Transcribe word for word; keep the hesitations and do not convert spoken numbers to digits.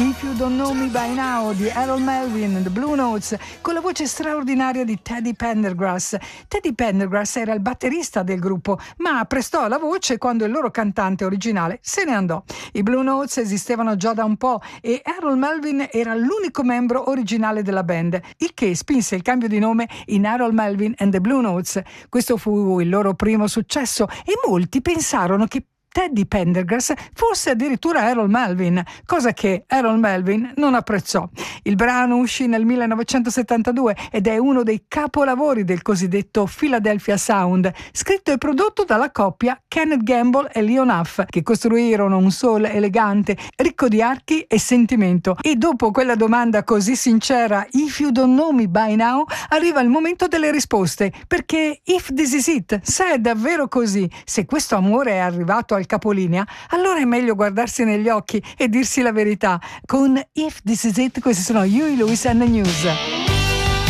If You Don't Know Me By Now di Harold Melvin and the Blue Notes, con la voce straordinaria di Teddy Pendergrass. Teddy Pendergrass era il batterista del gruppo, ma prestò la voce quando il loro cantante originale se ne andò. I Blue Notes esistevano già da un po' e Harold Melvin era l'unico membro originale della band, il che spinse il cambio di nome in Harold Melvin and the Blue Notes. Questo fu il loro primo successo e molti pensarono che Teddy Pendergrass fosse addirittura Harold Melvin, cosa che Harold Melvin non apprezzò. Il brano uscì nel millenovecentosettantadue ed è uno dei capolavori del cosiddetto Philadelphia Sound, scritto e prodotto dalla coppia Kenneth Gamble e Leon Huff, che costruirono un soul elegante, ricco di archi e sentimento. E dopo quella domanda così sincera, If You Don't Know Me By Now, arriva il momento delle risposte, perché if this is it, se è davvero così, se questo amore è arrivato al capolinea, allora è meglio guardarsi negli occhi e dirsi la verità. Con If This Is It, questi sono Huey Lewis and the News.